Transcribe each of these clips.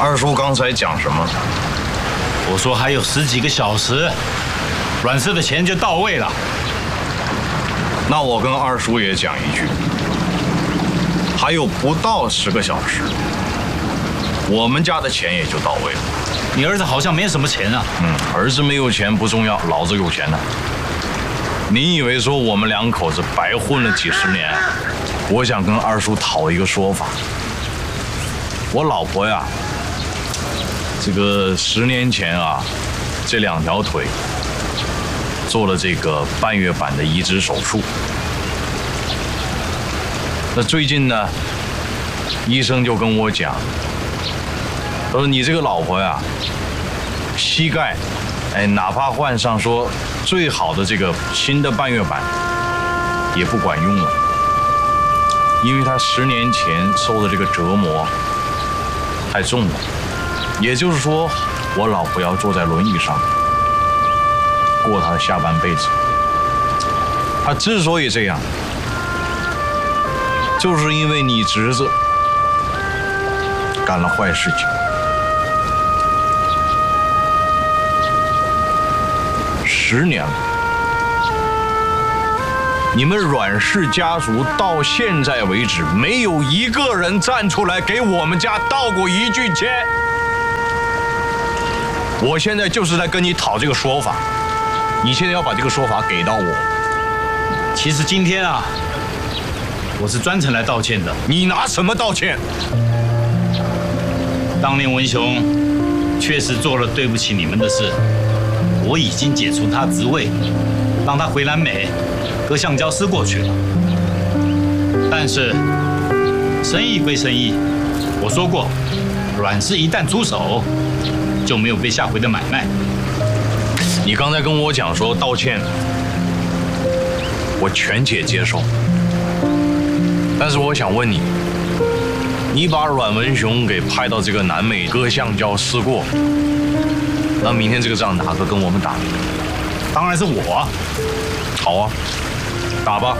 二叔刚才讲什么？ 我说还有10几个小时，阮氏的钱就到位了。 那我跟二叔也讲一句，还有不到10个小时，我们家的钱也就到位了。 你儿子好像没什么钱啊。 儿子没有钱不重要，老子有钱呢。你以为说我们2口子白混了几10年？我想跟二叔讨一个说法。我老婆呀，这个10年前啊，这2条腿做了这个半月板的移植手术。那最近呢，医生就跟我讲，他说你这个老婆呀，膝盖，哪怕换上说最好的这个新的半月板，也不管用了，因为她10年前受的这个折磨太重了。也就是说，我老婆要坐在轮椅上过她的下半辈子。她之所以这样，就是因为你侄子干了坏事情。10年了，你们阮氏家族到现在为止，没有一个人站出来给我们家道过一句歉。我现在就是在跟你讨这个说法，你现在要把这个说法给到我。 其实今天啊，我是专程来道歉的。 你拿什么道歉？ 当年文雄确实做了对不起你们的事，我已经解除他职位，让他回南美和橡胶师过去了。但是生意归生意，我说过，阮氏一旦出手，就没有被下回的买卖。 你刚才跟我讲说道歉，我全且接受。但是我想问你，你把阮文雄给派到这个南美割橡胶试过，那明天这个仗哪个跟我们打？ 当然是我。 好啊，打吧。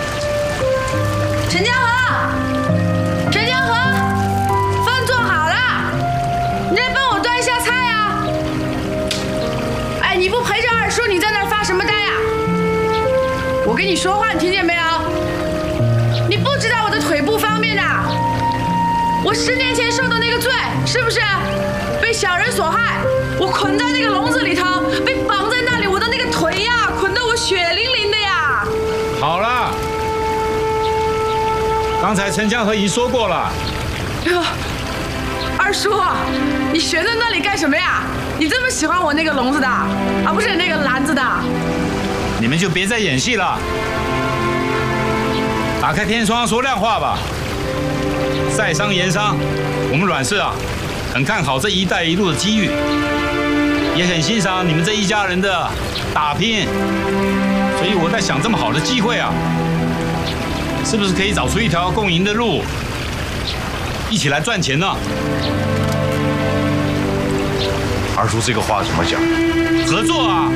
陈江河，陈江河，饭做好了，你来帮我端一下菜啊！哎，你不陪着二叔，你在那儿发什么呆呀？我跟你说话，你听见没有？你不知道我的腿不方便的。我10年前受的那个罪，是不是被小人所害？我捆在那个笼子里头，被绑在那里，我的那个腿呀，捆得我血淋淋的呀！ 好了，刚才陈江河已经说过了。 哎呦，二叔，你悬在那里干什么呀？你这么喜欢我那个笼子的，不是那个篮子的？ 你们就别再演戏了，打开天窗说亮话吧。在商言商，我们阮氏啊，很看好这一带一路的机遇，也很欣赏你们这一家人的打拼，所以我在想，这么好的机会啊，是不是可以找出一条共赢的路，一起来赚钱呢？ 二叔这个话怎么讲？ 合作啊！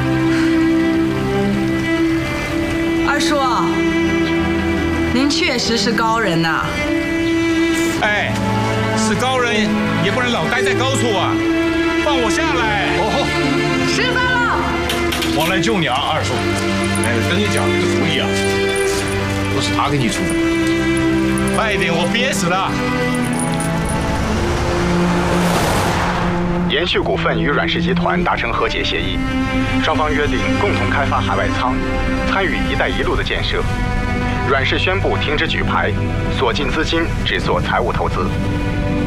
二叔，您确实是高人呐。 哎，是高人也不能老待在高处啊，放我下来！ 哦， 吃饭了。 我来救你啊，二叔。跟你讲这个主意啊，都是他给你出的。 快一点，我憋死了。 延续股份与阮氏集团达成和解协议，双方约定共同开发海外仓，参与“一带一路”的建设。阮氏宣布停止举牌，锁进资金，只做财务投资。